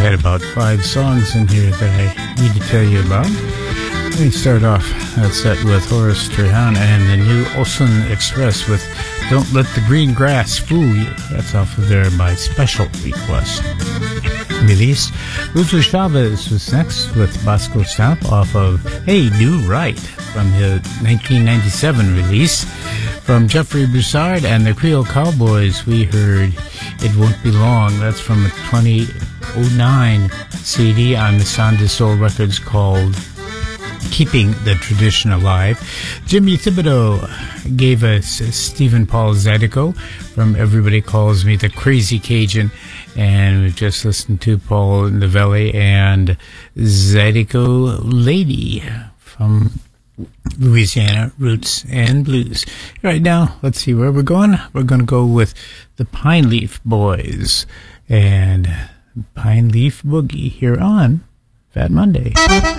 had about 5 songs in here that I need to tell you about. Let me start off that set with Horace Trehan and the new Olsen Express with Don't Let the Green Grass Fool You. That's off of there by special request. Release. Luther Chavez was next with Bosco Stomp off of Hey, Do Right from his 1997 release. From Jeffrey Broussard and the Creole Cowboys, we heard It Won't Be Long. That's from a 2009 CD on the Son de Soul Records called Keeping the Tradition Alive. Jimmy Thibodeau gave us Stephen Paul Zydeco from Everybody Calls Me the Crazy Cajun, and we've just listened to Paul Novelli and Zydeco Lady from Louisiana Roots and Blues. Right now, let's see where we're going. We're going to go with the Pine Leaf Boys and Pine Leaf Boogie here on Fat Monday.